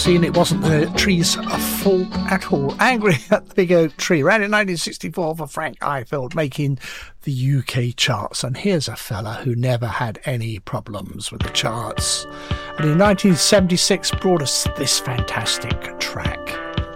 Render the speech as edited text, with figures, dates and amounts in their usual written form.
seen it wasn't the tree's fault at all. Angry at the Big Oak Tree. Ran in 1964 for Frank Ifield, making the UK charts. And here's a fella who never had any problems with the charts. And in 1976 brought us this fantastic track.